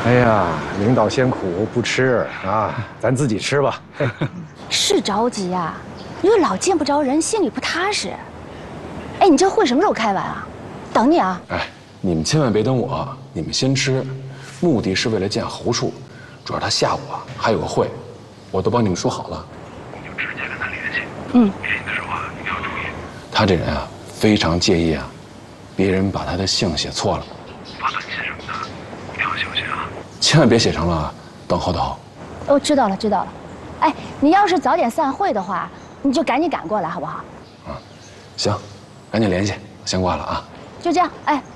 哎呀，领导先苦不吃啊，咱自己吃吧。 是着急呀，因为老见不着人，心里不踏实。哎，你这会什么时候开完啊？等你啊！ 哎，你们千万别等我，你们先吃，目的是为了见侯处，主要他下午啊还有个会，我都帮你们说好了。你就直接跟他联系。联系的时候啊一定要注意，他这人啊非常介意啊，别人把他的姓写错了，发短信什么的，一定要小心啊，千万别写成了等候的候。 哦，知道了，知道了。哎，你要是早点散会的话，你就赶紧赶过来，好不好？ 啊，行，赶紧联系，先挂了啊。 就这样，哎。